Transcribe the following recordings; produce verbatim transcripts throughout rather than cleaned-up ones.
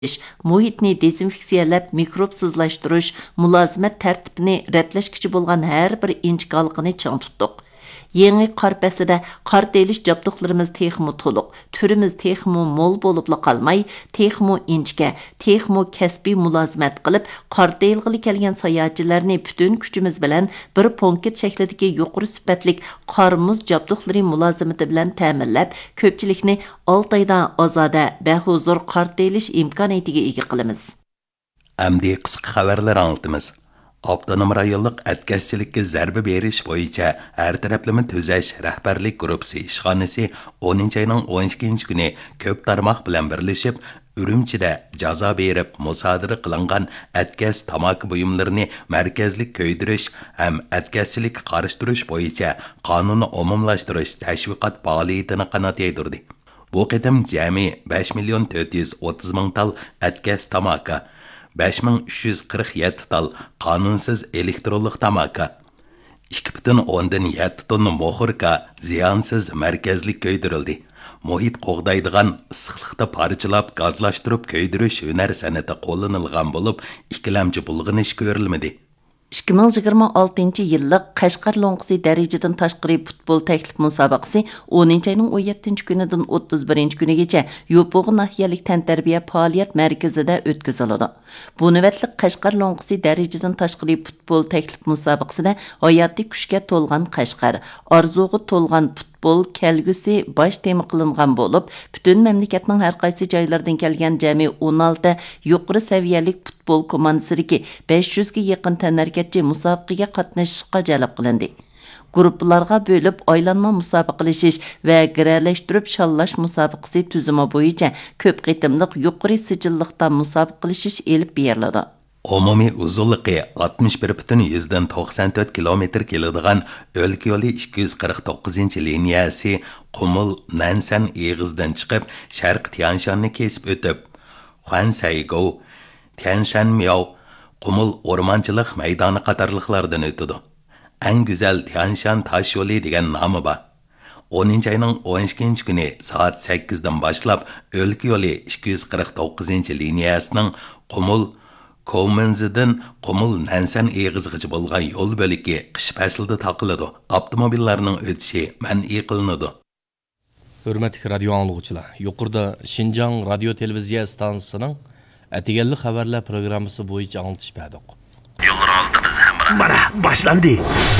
muhitni dezinfeksiyalab mikrobsizlashtirish, mulozimat tartibini rətlashkichi bo'lgan har bir inchiklikni ching tutdik. Yeni qar paslida qar telish jabduqlarimiz texmo to'liq, turimiz texmo mo'l bo'libla qolmay, texmo inchga, texmo kasbiy mulozimat qilib, qar telg'ili kelgan sayohatchilarni butun kuchimiz bilan bir ponket shaklidagi yuqori sifatlik qar muz jabduqlari mulozimati bilan ta'minlab, ko'pchilikni olti oydan ozoda, bahuzur qar telish imkoniyatiga ega qilamiz. Amdi qisqa xabarlar anlatamiz. Avtonom rayonluq ətkəsçilikə zərbə beriş boyunca hər tərəfləmə tüzəş rəhbərlik qrupsi işxanəsi o'ninchi ayının o'n ikkinchi günü köp tarmaq bilan birləşib, Ürümçidə jazo berib musadira qilingan ətkəs tamaki buyumlarini mərkəzlik köydürüş həm ətkəsçilik qarışdırış boyunca qanunu umumlaşdırış təşviqat fəaliyyətini qanat yaydırdı. Bu qitim cəmi besh million to'rt yuz o'ttiz ming tal ətkəs tamaki, besh ming uch yuz qirq yetti tal qonunsiz elektronlik tamaki, ikki butun o'ndan yetti tonna mo'xurka ziyonsiz markazlik ko'ydirildi. Muhit qo'g'daydigan issiqlikda parchalab gazlashtirib ko'ydirish hunar san'ati qo'llanilgan bo'lib, ikkilamchi bulg'inish ko'rilmadi. ikki ming yigirma oltinchi yillik Qashqar Lo'nqisi darajadan tashqari futbol taklif musobaqasi o'ninchi ayning o'n yettinchi kunidan o'ttiz birinchi kunigacha Yo'pog'i nahiyalik tantarbiya faoliyat markazida o'tkaziladi. Bu navbatlik Qashqar Lo'nqisi darajadan tashqari futbol taklif musobaqasida hayotiy kuchga to'lgan Qashqar, orzuga to'lgan futbol kelgusi bosh tema qilingan bo'lib, butun mamlakatning har qaysi joylaridan kelgan jami o'n olti yuqori saviyalik futbol komandasidagi besh yuzga yaqin tanarkatchi musobaqaga qatnashishga jalb qilindi. Guruhlarga bo'lib aylanma musobaqalashish va giralashtirib shallash musobaqasi tuzumi bo'yicha ko'p qitimliq yuqori sijilliqda musobaqalashish elib beriladi. Umumiy uzunligi oltmish bir butun yuzdan to'qson to'rt kilometr keladigan o'lka yo'li ikki yuz qirq to'qqizinchi liniyasi Qumul Nansan eg'izdan chiqib, Sharq Tianshanni kesib o'tib, Xuansaygo, Tianshanmiao, Qumul o'rmonchilik maydoni qatorliqlardan o'tadi. Eng go'zal Tianshan tosh yo'li degan nomi bor. o'ninchi ayning o'n ikkinchi kuni soat sakkizdan boshlab o'lka yo'li ikki yuz qirq to'qqizinchi liniyasining Qumul Komenzidan Qumul Nansan eg'izgacha bo'lgan yo'l bo'ligi qish faslida taqiladi. Avtomobillarning o'tishi man'iy qilinadi. Hurmatli radio anglag'uchilar, yuqorida Xinjiang radio televiziya stansiyasining atiganli xabarlar programmasi bo'yicha anglatish berdik. Yo'lingizda biz ham mana boshlandi.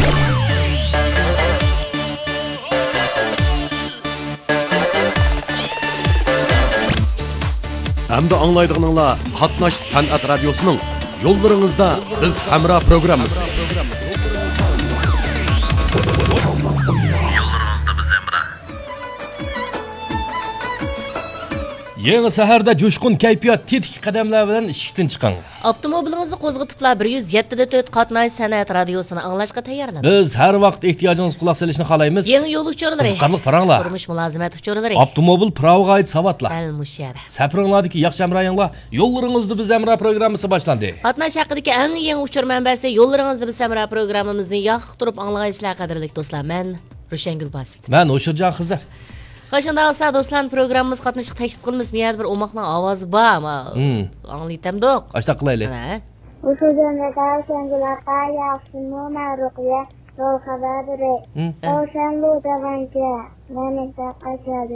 Hamda anglaydiganlar Qatnash san'at radiosining yo'llaringizda biz hamra programmasi. Yo'llaringizda biz hamra. Yangi saharda jo'shqin kayfiyat tetik qadamlar bilan ishikdan chiqing. Avtomobilingizni qo'zg'atiblar bir yuz yetti nuqta to'rt Qatnash san'at radiosini anglashga tayyorlanadi. Biz har vaqt ehtiyojingiz quloq solishni xohlaymiz. Yangi yo'l uchurlari, qiziqarli paranglar, turmush mulozimat uchurlari, avtomobil pravoga oid savatlar. Almushar. Sapringlardagi yaxshi amrayinglar, yo'llaringizda biz hamra programmasi boshlandi. Qatnash haqidagi eng yangi uchur manbasi yo'llaringizda biz hamra programmamizni yoqtirib anglaysizlar qadrli do'stlar. Men Rushangul Basit. Men O'shirjon Xizr. Qashanda olsa do'stlar programmamiz qatnashga taklif qilamiz. Miyad bir omoqning ovozi bor, ama anglaytamdoq. Qashta qilaylik. O'shirjonda Rushangul aka yaxshimi ma'ruqiya yo'l xabari. O'shanbu davancha. Men esa qashadi.